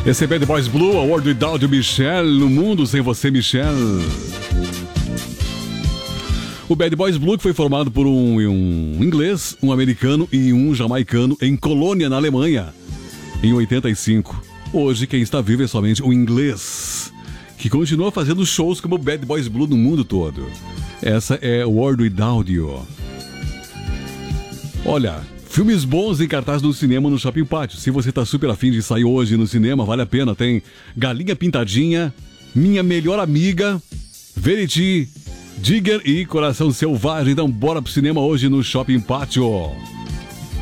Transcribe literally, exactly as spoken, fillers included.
Esse é Bad Boys Blue, a World Without You, Michelle, no mundo sem você, Michelle. O Bad Boys Blue foi formado por um, um inglês, um americano e um jamaicano em Colônia, na Alemanha, em oitenta e cinco. Hoje quem está vivo é somente o inglês, que continua fazendo shows como Bad Boys Blue no mundo todo. Essa é World Without You. Olha, filmes bons em cartaz no cinema no Shopping Pátio. Se você tá super afim de sair hoje no cinema, vale a pena. Tem Galinha Pintadinha, Minha Melhor Amiga, Verity, Digger e Coração Selvagem. Então bora pro cinema hoje no Shopping Pátio.